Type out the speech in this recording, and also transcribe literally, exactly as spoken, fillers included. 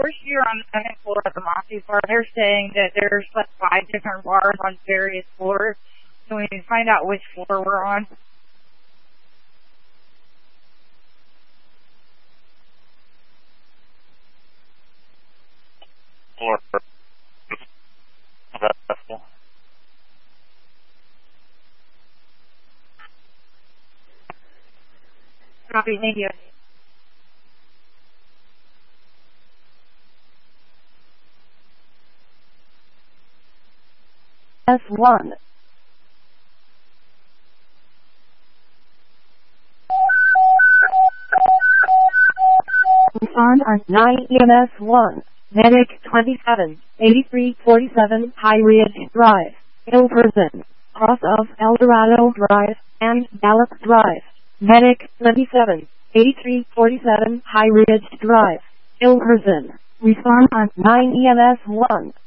first year on the second floor of the Moxie bar, they're saying that there's like five different bars on various floors. So we need to find out which floor we're on. Floor. Copy, thank you. S one. Respond on nine E M S one. Medic twenty-seven, eighty-three forty-seven High Ridge Drive, Ilverson, cross of El Dorado Drive and Dallas Drive. Medic twenty-seven, eighty-three forty-seven High Ridge Drive, Ilverson. Respond on nine E M S one.